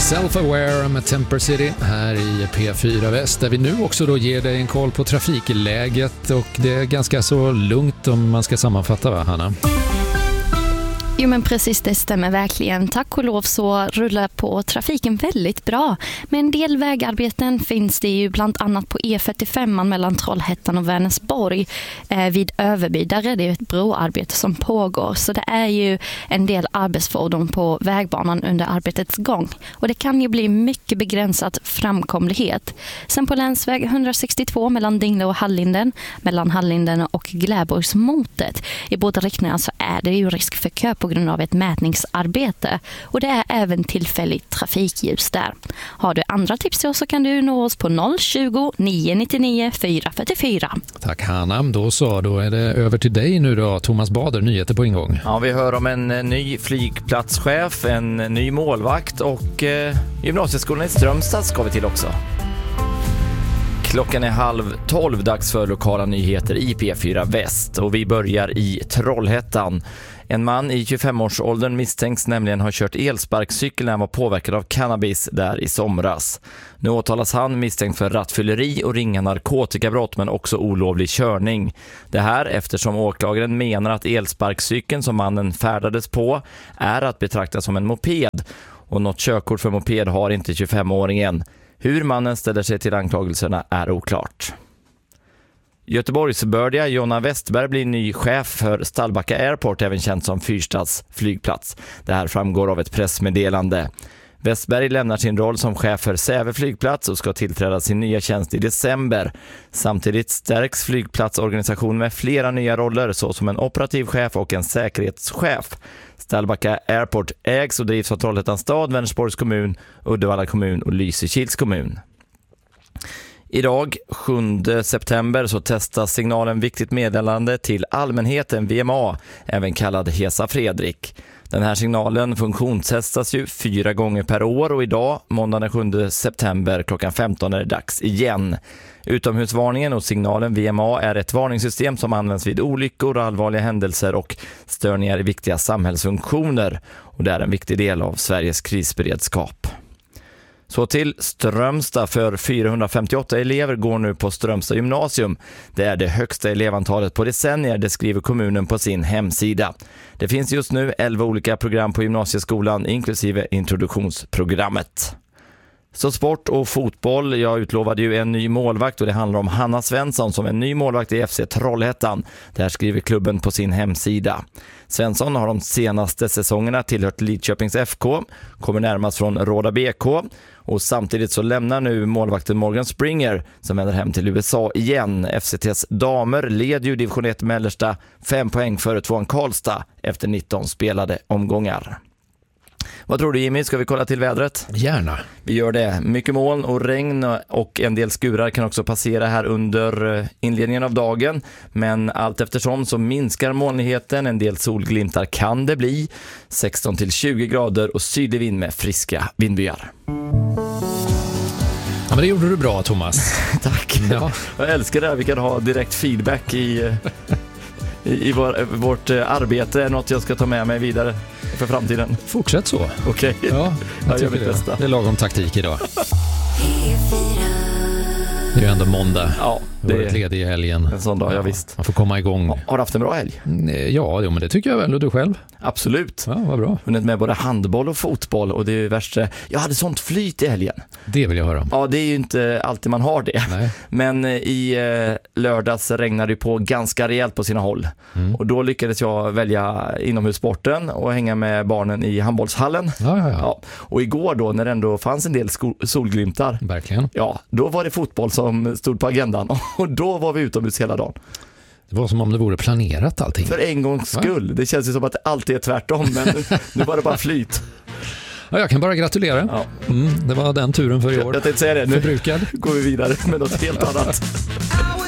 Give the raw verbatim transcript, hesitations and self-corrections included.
Self-Aware med Temper City här i P fyra Väst, där vi nu också då ger dig en koll på trafikläget, och det är ganska så lugnt om man ska sammanfatta, va, Hanna? Jo, men precis, det stämmer verkligen. Tack och lov så rullar på trafiken väldigt bra. Med en del vägarbeten finns det ju bland annat på E fyrtiofem mellan Trollhättan och Vänersborg eh, vid Överby. Där är det ett broarbete som pågår. Så det är ju en del arbetsfordon på vägbanan under arbetets gång. Och det kan ju bli mycket begränsad framkomlighet. Sen på länsväg etthundrasextiotvå mellan Dingle och Hallinden, mellan Hallinden och Gläborgsmotet. I båda riktningar så är det ju risk för kö på grund av ett mätningsarbete, och det är även tillfälligt trafikljus där. Har du andra tips då så kan du nå oss på noll tjugo, nio nittionio, fyra fyrtiofyra. Tack Hanna, då så, då är det över till dig nu då, Thomas Bader, nyheter på ingång. Ja, vi hör om en ny flygplatschef, en ny målvakt och eh, gymnasieskolan i Strömstad ska vi till också. Klockan är halv tolv, dags för lokala nyheter i P fyra Väst, och vi börjar i Trollhättan. En man i tjugofem-årsåldern misstänks nämligen ha kört elsparkcykel när han var påverkad av cannabis där i somras. Nu åtalas han misstänkt för rattfylleri och ringa narkotikabrott, men också olovlig körning. Det här eftersom åklagaren menar att elsparkcykeln som mannen färdades på är att betrakta som en moped, och något körkort för moped har inte tjugofem-åringen. Hur mannen ställer sig till anklagelserna är oklart. Göteborgsbördiga Jonna Westberg blir ny chef för Stallbacka Airport, även känt som Fyrstads flygplats. Det här framgår av ett pressmeddelande. Westberg lämnar sin roll som chef för Säve flygplats och ska tillträda sin nya tjänst i december. Samtidigt stärks flygplatsorganisationen med flera nya roller, såsom en operativ chef och en säkerhetschef. Stallbacka Airport ägs och drivs av Trollhättans stad, Vänersborgs kommun, Uddevalla kommun och Lysekils kommun. Idag, sjunde september, så testas signalen Viktigt meddelande till allmänheten, V M A, även kallad Hesa Fredrik. Den här signalen funktionstestas ju fyra gånger per år, och idag, måndag den sjunde september klockan femton, är det dags igen. Utomhusvarningen och signalen V M A är ett varningssystem som används vid olyckor, allvarliga händelser och störningar i viktiga samhällsfunktioner, och det är en viktig del av Sveriges krisberedskap. Så till Strömstad, för fyrahundrafemtioåtta elever går nu på Strömstad gymnasium. Det är det högsta elevantalet på decennier, det skriver kommunen på sin hemsida. Det finns just nu elva olika program på gymnasieskolan, inklusive introduktionsprogrammet. Så sport och fotboll, jag utlovade ju en ny målvakt, och det handlar om Hanna Svensson som en ny målvakt i F C Trollhättan. Det här skriver klubben på sin hemsida. Svensson har de senaste säsongerna tillhört Lidköpings F K, kommer närmast från Råda B K, och samtidigt så lämnar nu målvakten Morgan Springer som vänder hem till U S A igen. F C T:s damer leder ju division ett Mellersta fem poäng före tvåan Karlstad efter nitton spelade omgångar. Vad tror du, Jimmy? Ska vi kolla till vädret? Gärna. Vi gör det. Mycket moln och regn och en del skurar kan också passera här under inledningen av dagen. Men allt eftersom så minskar molnigheten. En del solglimtar kan det bli. sexton till tjugo grader och sydlig vind med friska vindbyar. Ja, men det gjorde du bra, Thomas. Tack. Ja. Jag älskar det här. Vi kan ha direkt feedback i... I, i vår, vårt arbete är något jag ska ta med mig vidare för framtiden. Fortsätt så. Okej. Okay. Ja, jag, jag gör mitt det. bästa. Det är lagom taktik idag. Det är ju ändå måndag. Ja, det är ledig i helgen. En sån dag, ja, ja visst. Man får komma igång. Ja, har du haft en bra helg? Ja, jo, men det tycker jag väl. Och du själv? Absolut. Ja, vad bra. Hunnit med både handboll och fotboll, och det är ju värst. Jag hade sånt flyt i helgen. Det vill jag höra om. Ja, det är ju inte alltid man har det. Nej. Men i eh, lördags regnade det på ganska rejält på sina håll. Mm. Och då lyckades jag välja inomhussporten och hänga med barnen i handbollshallen. Ja, ja, ja. Ja. Och igår då, när det ändå fanns en del sko- solglimtar. Verkligen. Ja, då var det fotboll som stod på agendan. Och då var vi utomhus hela dagen. Det var som om det vore planerat allting. För en gångs skull. Va? Det känns ju som att det alltid är tvärtom, men nu, nu var det bara flyt. Ja, jag kan bara gratulera. Ja. Mm, det var den turen för i år. Jag tänkte säga det. Nu Förbrukad. går vi vidare med något helt annat.